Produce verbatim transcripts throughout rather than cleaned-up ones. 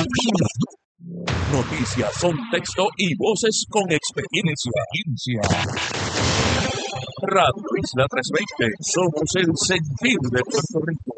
Noticias son texto y voces con experiencia. Radio Isla trescientos veinte, somos el sentir de Puerto Rico.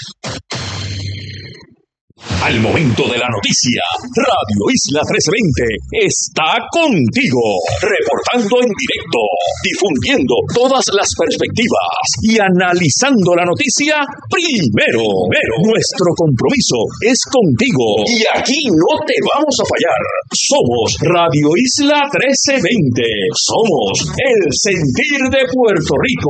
Al momento de la noticia, Radio Isla trescientos veinte está contigo, reportando en directo, difundiendo todas las perspectivas y analizando la noticia primero. Pero nuestro compromiso es contigo y aquí no te vamos a fallar. Somos Radio Isla trescientos veinte, somos el sentir de Puerto Rico.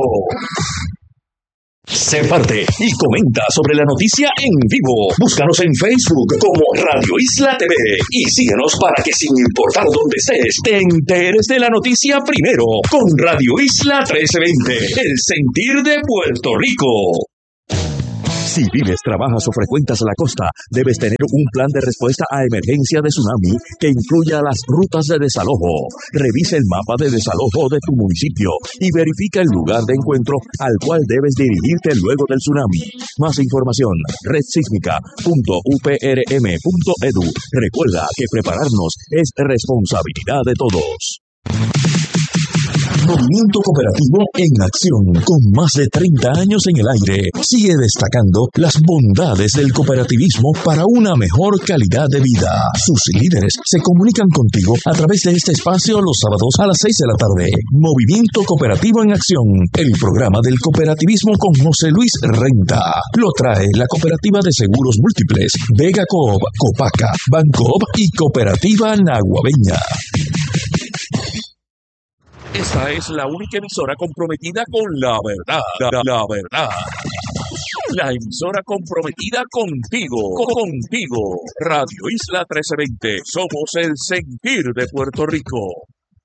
Sé parte y comenta sobre la noticia en vivo. Búscanos en Facebook como Radio Isla T V y síguenos para que sin importar dónde estés, te enteres de la noticia primero con Radio Isla trescientos veinte, el sentir de Puerto Rico. Si vives, trabajas o frecuentas la costa, debes tener un plan de respuesta a emergencia de tsunami que incluya las rutas de desalojo. Revisa el mapa de desalojo de tu municipio y verifica el lugar de encuentro al cual debes dirigirte luego del tsunami. Más información, red sísmica punto u p r m punto e d u. Recuerda que prepararnos es responsabilidad de todos. Movimiento Cooperativo en acción, con más de treinta años en el aire, sigue destacando las bondades del cooperativismo para una mejor calidad de vida. Sus líderes se comunican contigo a través de este espacio los sábados a las seis de la tarde. Movimiento Cooperativo en acción, el programa del cooperativismo con José Luis Renta. Lo trae la Cooperativa de Seguros Múltiples, Vega Coop, Copaca, Bancoop y Cooperativa Naguabeña. Esta es la única emisora comprometida con la verdad, la, la verdad. La emisora comprometida contigo, contigo. Radio Isla trescientos veinte, somos el sentir de Puerto Rico.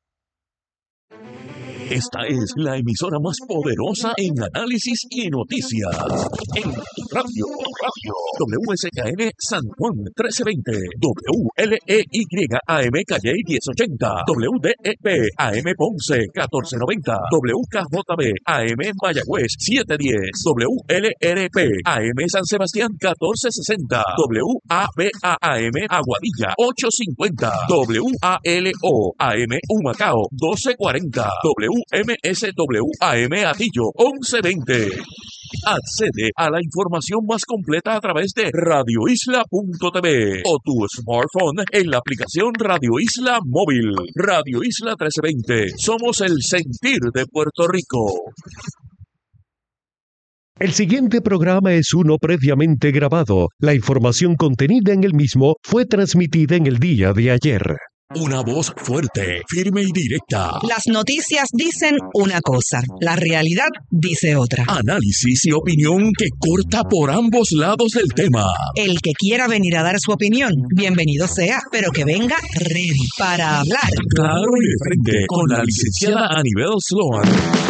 Esta es la emisora más poderosa en análisis y noticias. En tu radio, radio. W S K N San Juan trece veinte. W L E Y A M Calle diez ochenta. W D E P A M Ponce catorce noventa. W K J B A M Mayagüez siete diez. W L R P A M San Sebastián catorce sesenta. W A B A A M Aguadilla ocho cincuenta. W A L O A M Humacao doce cuarenta. W M S W A M Atillo once veinte. Accede a la información más completa a través de radio isla punto t v o tu smartphone en la aplicación Radio Isla Móvil. Radio Isla trescientos veinte, somos el sentir de Puerto Rico. El siguiente programa es uno previamente grabado. La información contenida en el mismo fue transmitida en el día de ayer. Una voz fuerte, firme y directa. Las noticias dicen una cosa, la realidad dice otra. Análisis y opinión que corta por ambos lados del tema. El que quiera venir a dar su opinión, bienvenido sea, pero que venga ready para hablar. Claro y de frente, con la licenciada Anibel Sloan.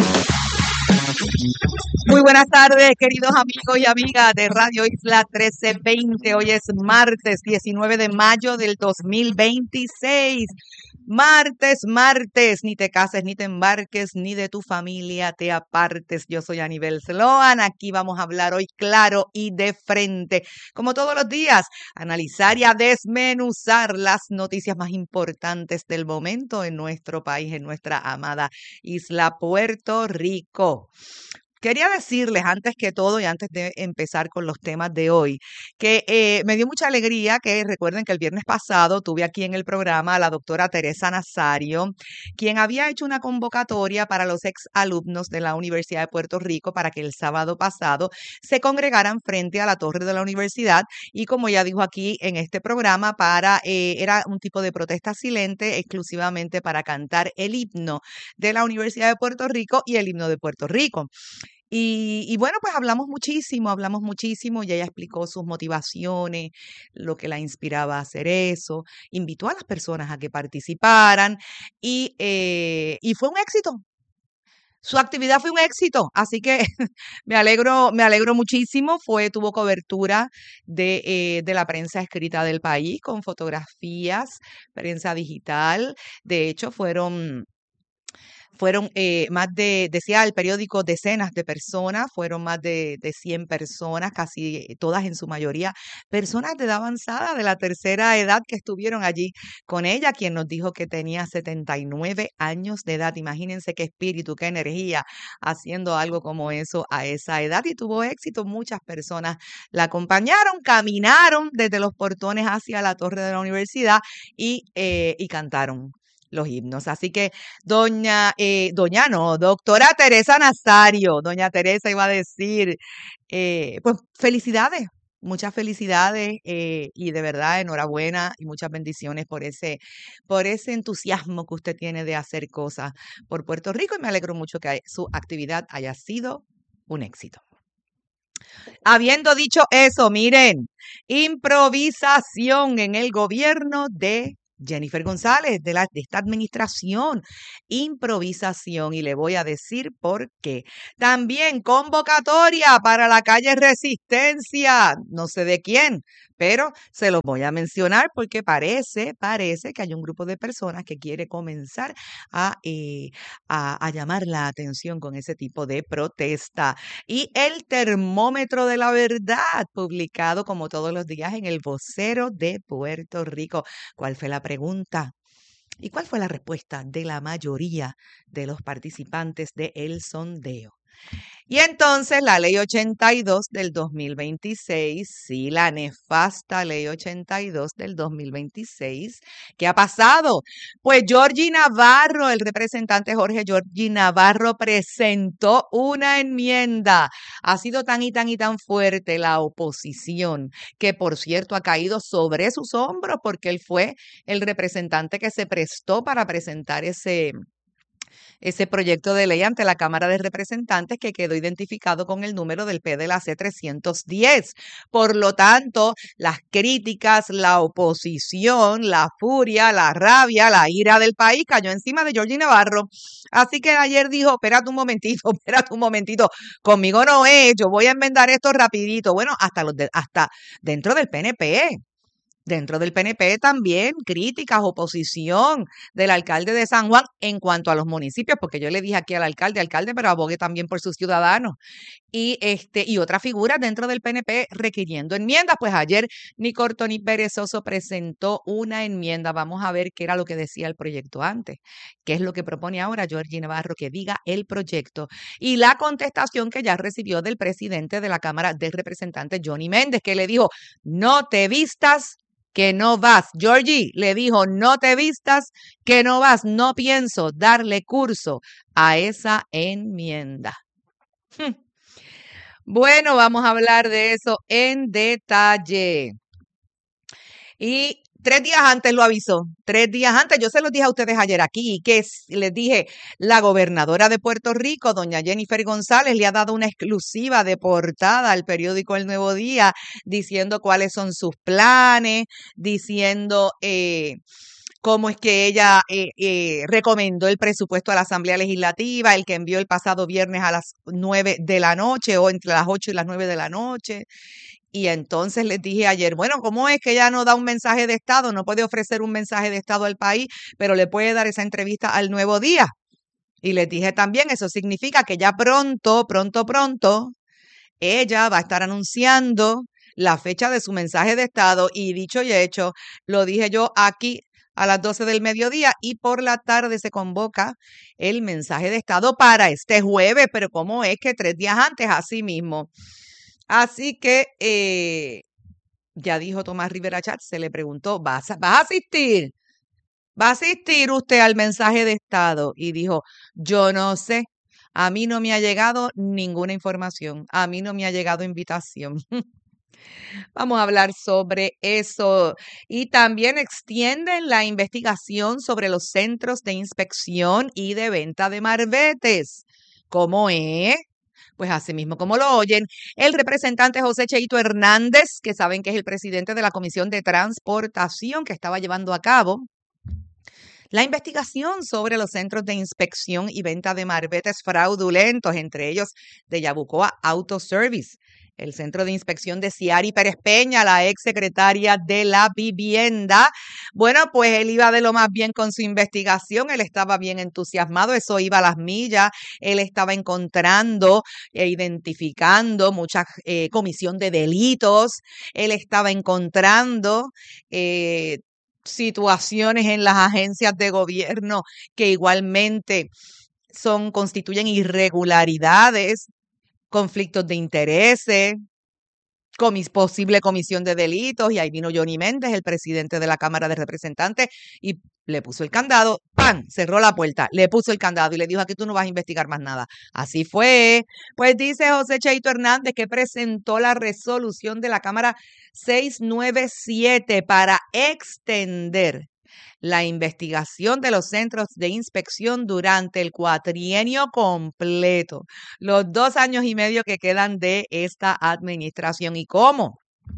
Muy buenas tardes, queridos amigos y amigas de Radio Isla trece veinte. Hoy es martes diecinueve de mayo del dos mil veintiséis. Martes, martes, ni te cases, ni te embarques, ni de tu familia te apartes. Yo soy Anibel Sloan, aquí vamos a hablar hoy claro y de frente, como todos los días, analizar y a desmenuzar las noticias más importantes del momento en nuestro país, en nuestra amada isla Puerto Rico. Quería decirles antes que todo y antes de empezar con los temas de hoy, que eh, me dio mucha alegría que recuerden que el viernes pasado tuve aquí en el programa a la doctora Teresa Nazario, quien había hecho una convocatoria para los exalumnos de la Universidad de Puerto Rico para que el sábado pasado se congregaran frente a la torre de la universidad y, como ya dijo aquí en este programa, para eh, era un tipo de protesta silente exclusivamente para cantar el himno de la Universidad de Puerto Rico y el himno de Puerto Rico. Y, y bueno, pues hablamos muchísimo, hablamos muchísimo y ella explicó sus motivaciones, lo que la inspiraba a hacer eso, invitó a las personas a que participaran y, eh, y fue un éxito. Su actividad fue un éxito, así que me alegro, me alegro muchísimo. Fue, tuvo cobertura de, eh, de la prensa escrita del país con fotografías, prensa digital. De hecho, fueron... fueron eh, más de, decía el periódico, decenas de personas, fueron más de, de cien personas, casi todas en su mayoría, personas de edad avanzada, de la tercera edad que estuvieron allí con ella, quien nos dijo que tenía setenta y nueve años de edad. Imagínense qué espíritu, qué energía haciendo algo como eso a esa edad y tuvo éxito. Muchas personas la acompañaron, caminaron desde los portones hacia la torre de la universidad y, eh, y cantaron los himnos. Así que doña, eh, doña no, doctora Teresa Nazario, doña Teresa iba a decir, eh, pues felicidades, muchas felicidades eh, y de verdad enhorabuena y muchas bendiciones por ese, por ese entusiasmo que usted tiene de hacer cosas por Puerto Rico y me alegro mucho que su actividad haya sido un éxito. Habiendo dicho eso, miren, improvisación en el gobierno de Jennifer González, de, la, de esta administración, improvisación, y le voy a decir por qué. También convocatoria para la calle Resistencia, no sé de quién, pero se los voy a mencionar porque parece, parece que hay un grupo de personas que quiere comenzar a, eh, a, a llamar la atención con ese tipo de protesta. Y el termómetro de la verdad, publicado como todos los días en el Vocero de Puerto Rico. ¿Cuál fue la pregunta? ¿Y cuál fue la respuesta de la mayoría de los participantes del sondeo? Y entonces la ley ochenta y dos del dos mil veintiséis, sí, la nefasta ley ochenta y dos del dos mil veintiséis, ¿qué ha pasado? Pues Georgie Navarro, el representante Jorge Georgie Navarro presentó una enmienda. Ha sido tan y tan y tan fuerte la oposición que, por cierto, ha caído sobre sus hombros porque él fue el representante que se prestó para presentar ese ese proyecto de ley ante la Cámara de Representantes que quedó identificado con el número del P de la C trescientos diez. Por lo tanto, las críticas, la oposición, la furia, la rabia, la ira del país cayó encima de Georgie Navarro. Así que ayer dijo, espérate un momentito, espérate un momentito, conmigo no es, yo voy a enmendar esto rapidito. Bueno, hasta, los de, hasta dentro del P N P. Dentro del P N P también críticas, oposición del alcalde de San Juan en cuanto a los municipios, porque yo le dije aquí al alcalde, alcalde, pero abogue también por sus ciudadanos. Y este y otras figuras dentro del P N P requiriendo enmiendas. Pues ayer ni corto ni perezoso presentó una enmienda. Vamos a ver qué era lo que decía el proyecto antes, qué es lo que propone ahora Georgie Navarro, que diga el proyecto. Y la contestación que ya recibió del presidente de la Cámara de Representantes, Johnny Méndez, que le dijo, no te vistas, que no vas. Georgie le dijo, no te vistas, que no vas. No pienso darle curso a esa enmienda. Hmm. Bueno, vamos a hablar de eso en detalle. Y tres días antes lo avisó, tres días antes, yo se los dije a ustedes ayer aquí, que les dije, la gobernadora de Puerto Rico, doña Jennifer González, le ha dado una exclusiva de portada al periódico El Nuevo Día, diciendo cuáles son sus planes, diciendo eh, cómo es que ella eh, eh, recomendó el presupuesto a la Asamblea Legislativa, el que envió el pasado viernes a las nueve de la noche o entre las ocho y las nueve de la noche. Y entonces les dije ayer, bueno, ¿cómo es que ella no da un mensaje de Estado? No puede ofrecer un mensaje de Estado al país, pero le puede dar esa entrevista al Nuevo Día. Y les dije también, eso significa que ya pronto, pronto, pronto, ella va a estar anunciando la fecha de su mensaje de Estado. Y dicho y hecho, lo dije yo aquí a las doce del mediodía y por la tarde se convoca el mensaje de Estado para este jueves. Pero ¿cómo es que tres días antes, así mismo? Así que eh, ya dijo Tomás Rivera Chatz, se le preguntó, ¿vas a, ¿vas a asistir? ¿Va a asistir usted al mensaje de Estado? Y dijo, yo no sé, a mí no me ha llegado ninguna información, a mí no me ha llegado invitación. Vamos a hablar sobre eso. Y también extienden la investigación sobre los centros de inspección y de venta de marbetes. ¿Cómo es? Pues así mismo como lo oyen, el representante José Cheito Hernández, que saben que es el presidente de la Comisión de Transportación que estaba llevando a cabo la investigación sobre los centros de inspección y venta de marbetes fraudulentos, entre ellos de Yabucoa Auto Service. el Centro de Inspección de Ciari Pérez Peña, la ex secretaria de la Vivienda. Bueno, pues él iba de lo más bien con su investigación, él estaba bien entusiasmado, eso iba a las millas, él estaba encontrando e identificando mucha eh, comisión de delitos, él estaba encontrando eh, situaciones en las agencias de gobierno que igualmente son, constituyen irregularidades, conflictos de intereses, comis, posible comisión de delitos, y ahí vino Johnny Méndez, el presidente de la Cámara de Representantes, y le puso el candado, ¡pam!, cerró la puerta, le puso el candado y le dijo, aquí tú no vas a investigar más nada. Así fue. Pues dice José Cheito Hernández que presentó la resolución de la Cámara seiscientos noventa y siete para extender la investigación de los centros de inspección durante el cuatrienio completo, los dos años y medio que quedan de esta administración. ¿Y cómo?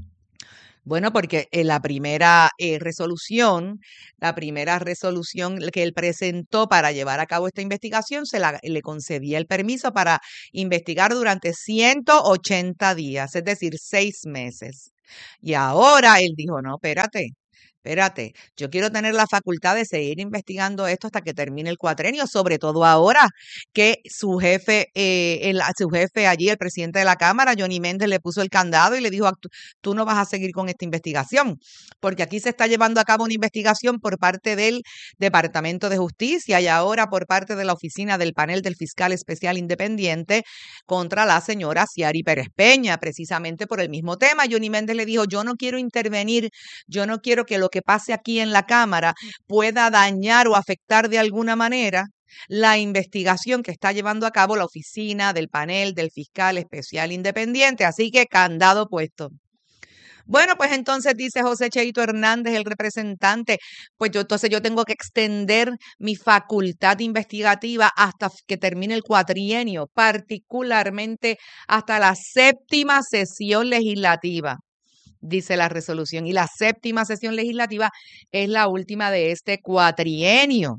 Bueno, porque en la primera eh, resolución, la primera resolución que él presentó para llevar a cabo esta investigación, se la, le concedía el permiso para investigar durante ciento ochenta días, es decir, seis meses. Y ahora él dijo, no, espérate. Espérate, yo quiero tener la facultad de seguir investigando esto hasta que termine el cuatrenio, sobre todo ahora que su jefe, eh, el, su jefe allí, el presidente de la Cámara, Johnny Méndez, le puso el candado y le dijo, tú, tú no vas a seguir con esta investigación, porque aquí se está llevando a cabo una investigación por parte del Departamento de Justicia y ahora por parte de la oficina del panel del fiscal especial independiente contra la señora Ciari Pérez Peña, precisamente por el mismo tema. Johnny Méndez le dijo, yo no quiero intervenir, yo no quiero que lo que pase aquí en la Cámara pueda dañar o afectar de alguna manera la investigación que está llevando a cabo la oficina del panel del fiscal especial independiente. Así que candado puesto. Bueno, pues entonces dice José Cheito Hernández, el representante, pues yo entonces yo tengo que extender mi facultad investigativa hasta que termine el cuatrienio, particularmente hasta la séptima sesión legislativa, dice la resolución. Y la séptima sesión legislativa es la última de este cuatrienio.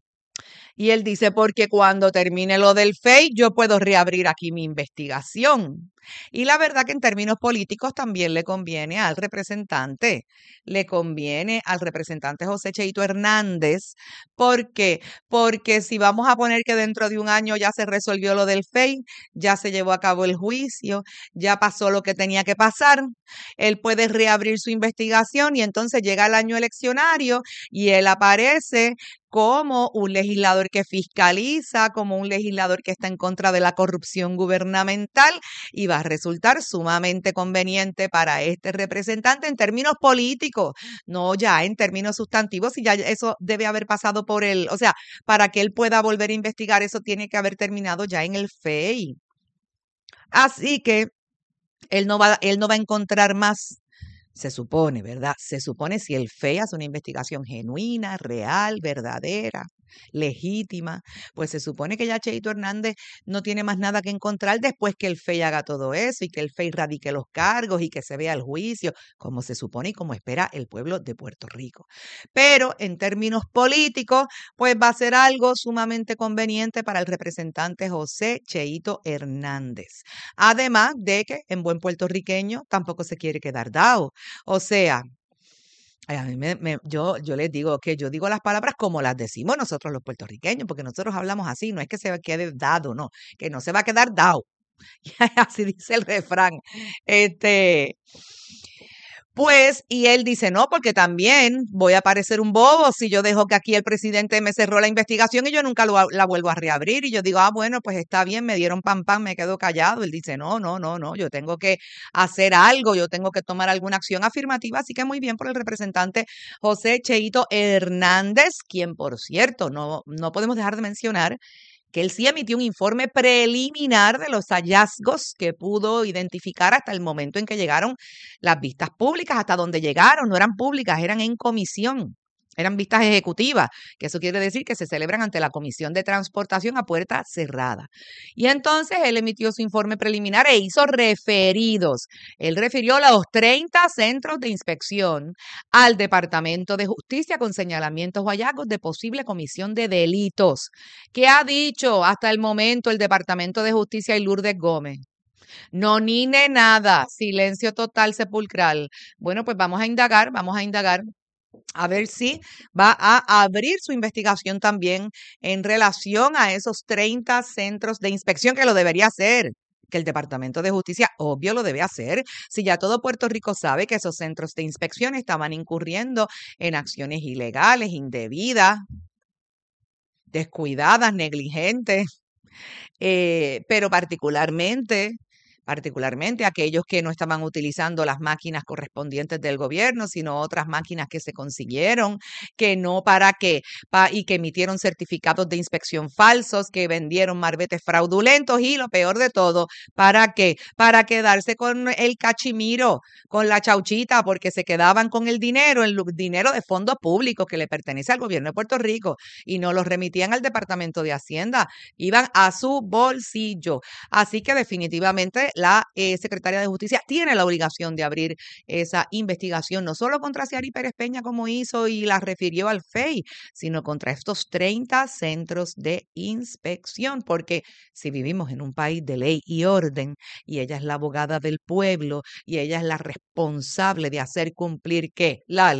Y él dice, porque cuando termine lo del F E I, yo puedo reabrir aquí mi investigación. Y la verdad que en términos políticos también le conviene al representante, le conviene al representante José Cheito Hernández. ¿Por qué? Porque si vamos a poner que dentro de un año ya se resolvió lo del F E I, ya se llevó a cabo el juicio, ya pasó lo que tenía que pasar, él puede reabrir su investigación y entonces llega el año eleccionario y él aparece como un legislador que fiscaliza, como un legislador que está en contra de la corrupción gubernamental, y va a resultar sumamente conveniente para este representante en términos políticos, no ya en términos sustantivos, y ya eso debe haber pasado por él, o sea, para que él pueda volver a investigar, eso tiene que haber terminado ya en el F E I. Así que él no va, él no va a encontrar más. Se supone, ¿verdad? Se supone, si el F E I hace una investigación genuina, real, verdadera, legítima, pues se supone que ya Cheito Hernández no tiene más nada que encontrar después que el F E I haga todo eso y que el F E I radique los cargos y que se vea el juicio, como se supone y como espera el pueblo de Puerto Rico. Pero en términos políticos, pues va a ser algo sumamente conveniente para el representante José Cheito Hernández. Además de que en buen puertorriqueño tampoco se quiere quedar dado. O sea, a mí me, me, yo, yo les digo que yo digo las palabras como las decimos nosotros los puertorriqueños, porque nosotros hablamos así, no es que se quede dado, no, que no se va a quedar dado. Así dice el refrán. Este, pues, y él dice, no, porque también voy a parecer un bobo si yo dejo que aquí el presidente me cerró la investigación y yo nunca lo, la vuelvo a reabrir. Y yo digo, ah, bueno, pues está bien, me dieron pam, pam, me quedo callado. Él dice, no, no, no, no, yo tengo que hacer algo, yo tengo que tomar alguna acción afirmativa. Así que muy bien por el representante José Cheito Hernández, quien, por cierto, no, no podemos dejar de mencionar que él sí emitió un informe preliminar de los hallazgos que pudo identificar hasta el momento en que llegaron las vistas públicas, hasta donde llegaron, no eran públicas, eran en comisión. Eran vistas ejecutivas, que eso quiere decir que se celebran ante la Comisión de Transportación a puerta cerrada. Y entonces él emitió su informe preliminar e hizo referidos. Él refirió a los treinta centros de inspección al Departamento de Justicia con señalamientos o hallazgos de posible comisión de delitos. ¿Qué ha dicho hasta el momento el Departamento de Justicia y Lourdes Gómez? No, ni ne nada, silencio total sepulcral. Bueno, pues vamos a indagar, vamos a indagar a ver si va a abrir su investigación también en relación a esos treinta centros de inspección que lo debería hacer, que el Departamento de Justicia, obvio, lo debe hacer. Si ya todo Puerto Rico sabe que esos centros de inspección estaban incurriendo en acciones ilegales, indebidas, descuidadas, negligentes, eh, pero particularmente, particularmente aquellos que no estaban utilizando las máquinas correspondientes del gobierno, sino otras máquinas que se consiguieron, que no para qué, pa, y que emitieron certificados de inspección falsos, que vendieron marbetes fraudulentos y lo peor de todo, ¿para qué? Para quedarse con el cachimiro, con la chauchita, porque se quedaban con el dinero, el dinero de fondos públicos que le pertenece al gobierno de Puerto Rico y no los remitían al Departamento de Hacienda, iban a su bolsillo. Así que definitivamente la eh, secretaria de Justicia tiene la obligación de abrir esa investigación, no solo contra Ciari Pérez Peña como hizo y la refirió al F E I, sino contra estos treinta centros de inspección, porque si vivimos en un país de ley y orden y ella es la abogada del pueblo y ella es la responsable de hacer cumplir ¿qué? La